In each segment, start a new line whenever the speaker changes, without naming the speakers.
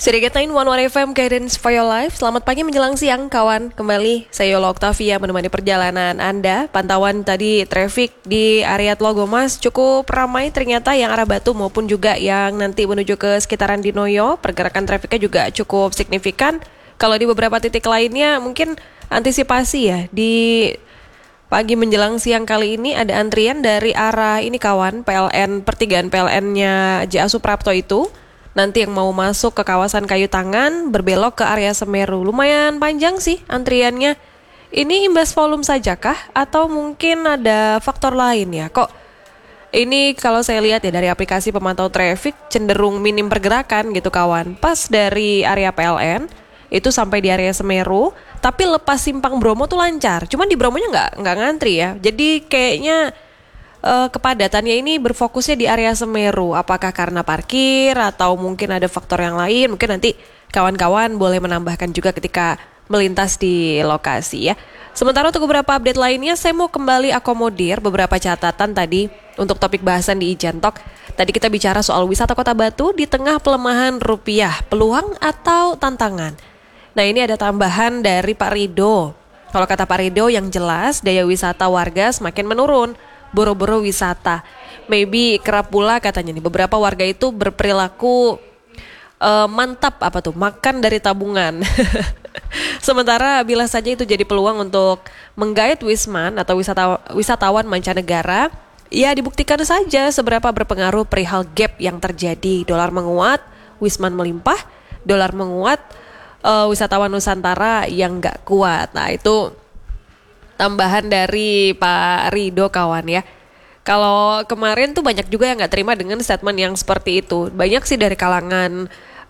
Sedikit 911 FM Guidance for Your Life. Selamat pagi menjelang siang kawan. Kembali saya Yola Octavia menemani perjalanan Anda. Pantauan tadi traffic di area Tlogomas cukup ramai ternyata, yang arah Batu maupun juga yang nanti menuju ke sekitaran Dinoyo. Pergerakan trafiknya juga cukup signifikan. Kalau di beberapa titik lainnya mungkin antisipasi ya. Di pagi menjelang siang kali ini ada antrian dari arah ini kawan, PLN, pertigaan PLN-nya JA Suprapto itu. Nanti yang mau masuk ke kawasan Kayu Tangan, berbelok ke area Semeru. Lumayan panjang sih antriannya. Ini imbas volume saja kah? Atau mungkin ada faktor lain ya? Kok ini kalau saya lihat ya dari aplikasi pemantau traffic cenderung minim pergerakan gitu kawan. Pas dari area PLN, itu sampai di area Semeru. Tapi lepas Simpang Bromo tuh lancar. Cuman di Bromonya nggak ngantri ya. Jadi kayaknya kepadatannya ini berfokusnya di area Semeru. Apakah karena parkir atau mungkin ada faktor yang lain? Mungkin nanti kawan-kawan boleh menambahkan juga ketika melintas di lokasi ya. Sementara untuk beberapa update lainnya, saya mau kembali akomodir beberapa catatan tadi untuk topik bahasan di Ijan Talk. Tadi kita bicara soal wisata Kota Batu di tengah pelemahan rupiah, peluang atau tantangan. Nah, ini ada tambahan dari Pak Rido. Kalau kata Pak Rido, yang jelas daya wisata warga semakin menurun. Boro-boro wisata. Maybe kerap pula katanya nih, beberapa warga itu berperilaku mantap makan dari tabungan. Sementara bila saja itu jadi peluang untuk menggait wisman atau wisatawan mancanegara, ya dibuktikan saja seberapa berpengaruh perihal gap yang terjadi. Dolar menguat, wisman melimpah, dolar menguat, wisatawan Nusantara yang nggak kuat. Nah, itu tambahan dari Pak Rido kawan ya. Kalau kemarin tuh banyak juga yang nggak terima dengan statement yang seperti itu. Banyak sih dari kalangan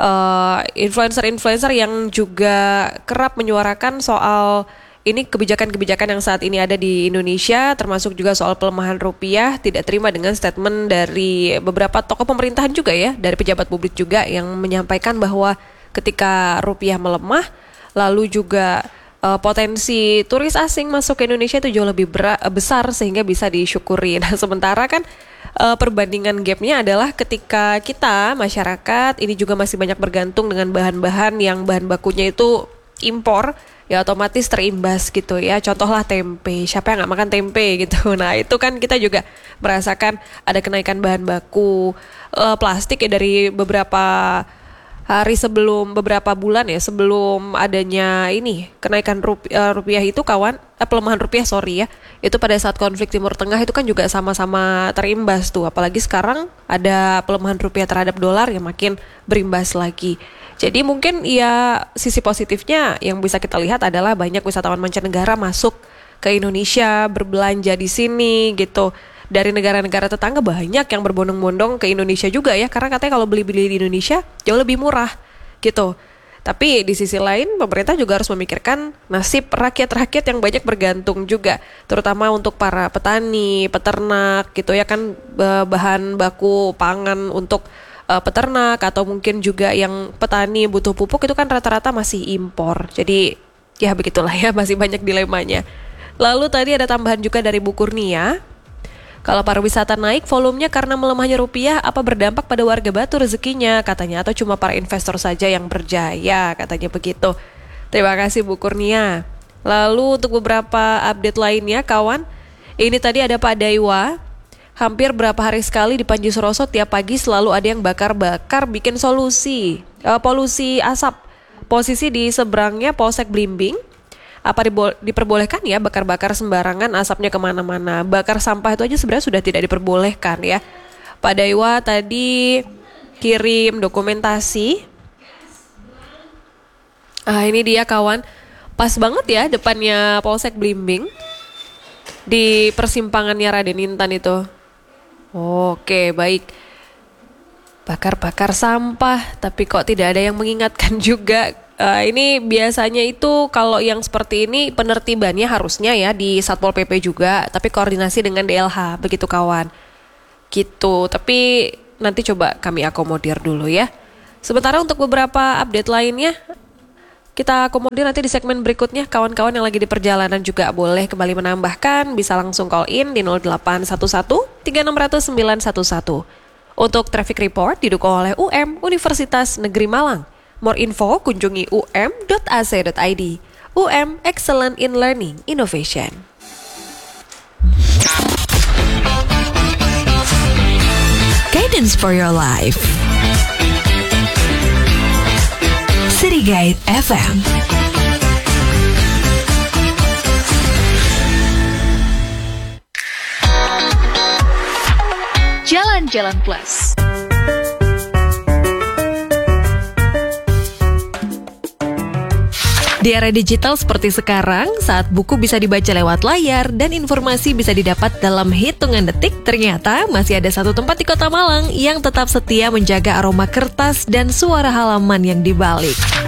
influencer-influencer yang juga kerap menyuarakan soal ini kebijakan-kebijakan yang saat ini ada di Indonesia, termasuk juga soal pelemahan rupiah. Tidak terima dengan statement dari beberapa tokoh pemerintahan juga ya, dari pejabat publik juga yang menyampaikan bahwa ketika rupiah melemah, lalu juga potensi turis asing masuk ke Indonesia itu jauh lebih besar sehingga bisa disyukuri. Nah, sementara kan perbandingan gapnya adalah ketika kita masyarakat ini juga masih banyak bergantung dengan bahan-bahan yang bahan bakunya itu impor, ya otomatis terimbas gitu ya. Contohlah tempe, siapa yang nggak makan tempe gitu. Nah, itu kan kita juga merasakan ada kenaikan bahan baku, plastik ya dari beberapa hari sebelum, beberapa bulan ya sebelum adanya ini kenaikan rupiah itu kawan, pelemahan rupiah ya, itu pada saat konflik Timur Tengah itu kan juga sama-sama terimbas tuh, apalagi sekarang ada pelemahan rupiah terhadap dolar yang makin berimbas lagi. Jadi mungkin ya sisi positifnya yang bisa kita lihat adalah banyak wisatawan mancanegara masuk ke Indonesia, berbelanja di sini gitu. Dari negara-negara tetangga banyak yang berbondong-bondong ke Indonesia juga ya, karena katanya kalau beli-beli di Indonesia jauh lebih murah gitu. Tapi di sisi lain pemerintah juga harus memikirkan nasib rakyat-rakyat yang banyak bergantung juga, terutama untuk para petani, peternak gitu ya kan, bahan baku pangan untuk peternak atau mungkin juga yang petani butuh pupuk itu kan rata-rata masih impor. Jadi ya begitulah ya, masih banyak dilemanya. Lalu tadi ada tambahan juga dari Bu Kurnia. Kalau pariwisata naik volumenya karena melemahnya rupiah, apa berdampak pada warga Batu rezekinya katanya, atau cuma para investor saja yang berjaya katanya begitu. Terima kasih Bu Kurnia. Lalu untuk beberapa update lainnya kawan, ini tadi ada Pak Daiwa. Hampir berapa hari sekali di Panji Suroso tiap pagi selalu ada yang bakar-bakar bikin polusi asap. Posisi di seberangnya Polsek Blimbing. Apa diperbolehkan ya bakar-bakar sembarangan asapnya kemana-mana. Bakar sampah itu aja sebenarnya sudah tidak diperbolehkan ya. Pak Daiwa tadi kirim dokumentasi. Ini dia kawan. Pas banget ya depannya Polsek Blimbing. Di persimpangannya Raden Intan itu. Oke, baik. Bakar-bakar sampah, tapi kok tidak ada yang mengingatkan juga. Ini biasanya itu kalau yang seperti ini penertibannya harusnya ya di Satpol PP juga, tapi koordinasi dengan DLH, begitu kawan. Gitu, tapi nanti coba kami akomodir dulu ya. Sementara untuk beberapa update lainnya, kita akomodir nanti di segmen berikutnya. Kawan-kawan yang lagi di perjalanan juga boleh kembali menambahkan, bisa langsung call in di 0811 3600 911. Untuk traffic report didukung oleh UM Universitas Negeri Malang. More info kunjungi um.ac.id. UM Excellent in Learning Innovation.
Guidance for your life. City Guide FM.
Jalan-Jalan Plus.
Di era digital seperti sekarang, saat buku bisa dibaca lewat layar dan informasi bisa didapat dalam hitungan detik, ternyata masih ada satu tempat di Kota Malang yang tetap setia menjaga aroma kertas dan suara halaman yang dibalik.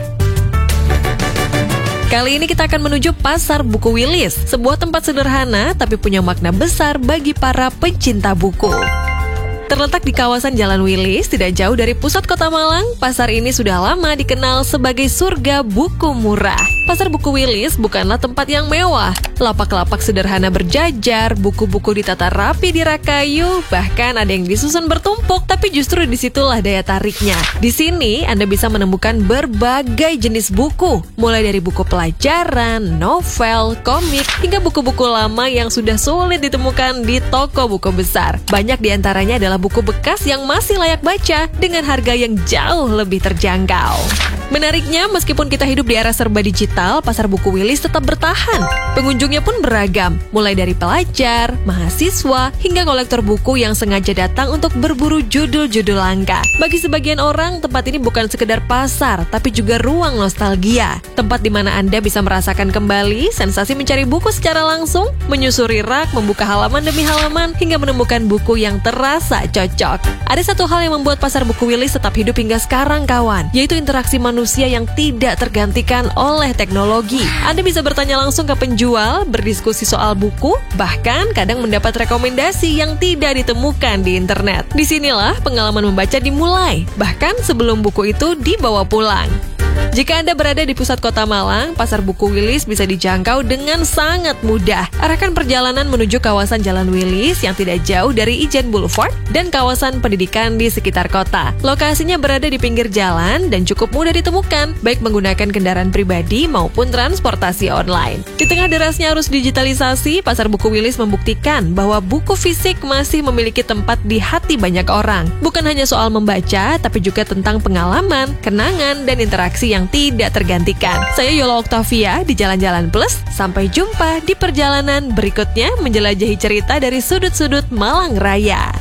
Kali ini kita akan menuju Pasar Buku Willis, sebuah tempat sederhana tapi punya makna besar bagi para pencinta buku. Terletak di kawasan Jalan Willis, tidak jauh dari pusat Kota Malang, pasar ini sudah lama dikenal sebagai surga buku murah. Pasar Buku Willis bukanlah tempat yang mewah. Lapak-lapak sederhana berjajar, buku-buku ditata rapi di rak kayu, bahkan ada yang disusun bertumpuk, tapi justru disitulah daya tariknya. Di sini Anda bisa menemukan berbagai jenis buku, mulai dari buku pelajaran, novel, komik, hingga buku-buku lama yang sudah sulit ditemukan di toko buku besar. Banyak diantaranya adalah buku bekas yang masih layak baca dengan harga yang jauh lebih terjangkau. Menariknya, meskipun kita hidup di era serba digital, Pasar Buku Willis tetap bertahan. Pengunjungnya pun beragam, mulai dari pelajar, mahasiswa, hingga kolektor buku yang sengaja datang untuk berburu judul-judul langka. Bagi sebagian orang, tempat ini bukan sekedar pasar, tapi juga ruang nostalgia. Tempat di mana Anda bisa merasakan kembali sensasi mencari buku secara langsung, menyusuri rak, membuka halaman demi halaman, hingga menemukan buku yang terasa cocok. Ada satu hal yang membuat Pasar Buku Willis tetap hidup hingga sekarang, kawan, yaitu interaksi manusia yang tidak tergantikan oleh teknologi. Anda bisa bertanya langsung ke penjual, berdiskusi soal buku, bahkan kadang mendapat rekomendasi yang tidak ditemukan di internet. Disinilah pengalaman membaca dimulai, bahkan sebelum buku itu dibawa pulang. Jika Anda berada di pusat Kota Malang, Pasar Buku Willis bisa dijangkau dengan sangat mudah. Arahkan perjalanan menuju kawasan Jalan Willis yang tidak jauh dari Ijen Boulevard dan kawasan pendidikan di sekitar kota. Lokasinya berada di pinggir jalan dan cukup mudah ditemukan, baik menggunakan kendaraan pribadi maupun transportasi online. Di tengah derasnya arus digitalisasi, Pasar Buku Willis membuktikan bahwa buku fisik masih memiliki tempat di hati banyak orang. Bukan hanya soal membaca, tapi juga tentang pengalaman, kenangan, dan interaksi yang tidak tergantikan. Saya Yola Oktavia di Jalan-Jalan Plus. Sampai jumpa di perjalanan berikutnya menjelajahi cerita dari sudut-sudut Malang Raya.